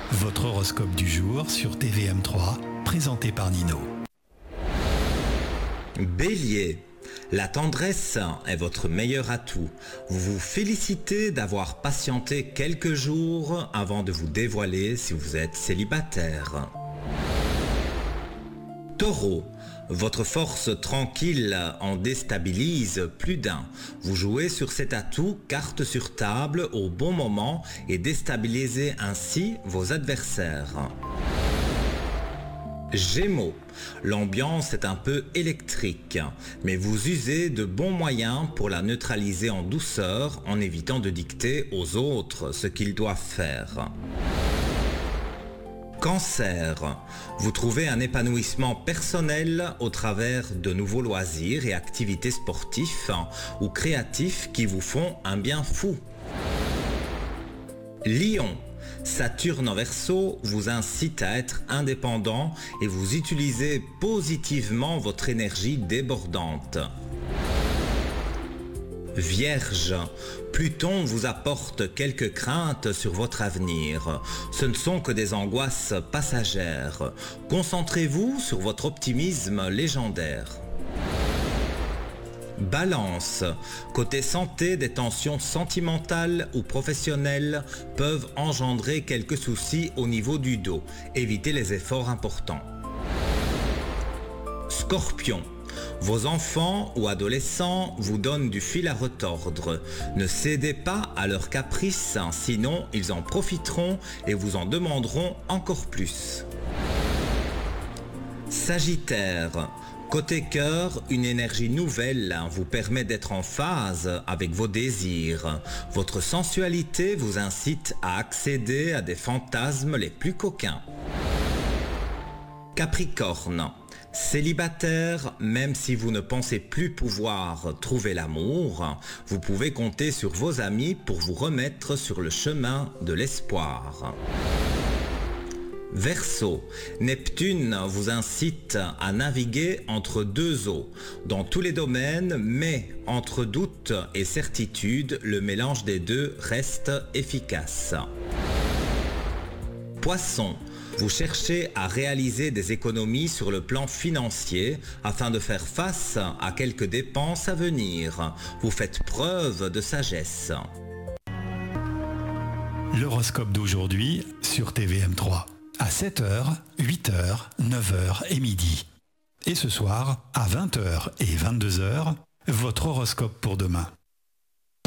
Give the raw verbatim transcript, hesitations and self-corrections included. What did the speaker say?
Votre horoscope du jour sur T V M trois, présenté par Nino. Bélier, la tendresse est votre meilleur atout. Vous vous félicitez d'avoir patienté quelques jours avant de vous dévoiler si vous êtes célibataire. Taureau, votre force tranquille en déstabilise plus d'un. Vous jouez sur cet atout carte sur table au bon moment et déstabilisez ainsi vos adversaires. Gémeaux, l'ambiance est un peu électrique, mais vous usez de bons moyens pour la neutraliser en douceur en évitant de dicter aux autres ce qu'ils doivent faire. Cancer, vous trouvez un épanouissement personnel au travers de nouveaux loisirs et activités sportifs ou créatifs qui vous font un bien fou. Lion, Saturne en Verseau vous incite à être indépendant et vous utilisez positivement votre énergie débordante. Vierge, Pluton vous apporte quelques craintes sur votre avenir. Ce ne sont que des angoisses passagères. Concentrez-vous sur votre optimisme légendaire. Balance, côté santé, des tensions sentimentales ou professionnelles peuvent engendrer quelques soucis au niveau du dos. Évitez les efforts importants. Scorpion, vos enfants ou adolescents vous donnent du fil à retordre. Ne cédez pas à leurs caprices, sinon ils en profiteront et vous en demanderont encore plus. Sagittaire, côté cœur, une énergie nouvelle vous permet d'être en phase avec vos désirs. Votre sensualité vous incite à accéder à des fantasmes les plus coquins. Capricorne, célibataire, même si vous ne pensez plus pouvoir trouver l'amour, vous pouvez compter sur vos amis pour vous remettre sur le chemin de l'espoir. Verseau, Neptune vous incite à naviguer entre deux eaux, dans tous les domaines, mais entre doute et certitude, le mélange des deux reste efficace. Poisson, vous cherchez à réaliser des économies sur le plan financier afin de faire face à quelques dépenses à venir. Vous faites preuve de sagesse. L'horoscope d'aujourd'hui sur T V M trois. À sept heures, huit heures, neuf heures et midi. Et ce soir, à vingt heures et vingt-deux heures, votre horoscope pour demain.